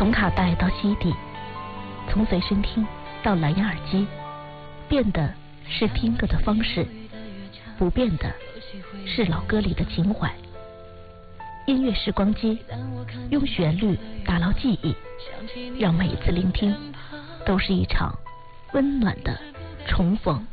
从卡带到 CD， 从随身听到蓝牙耳机，变的是听歌的方式，不变的是老歌里的情怀。音乐时光机，用旋律打牢记忆，让每一次聆听都是一场温暖的重逢。